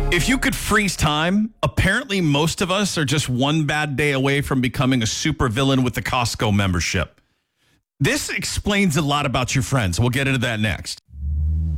If you could freeze time, apparently most of us are just one bad day away from becoming a supervillain with the Costco membership. This explains a lot about your friends. We'll get into that next.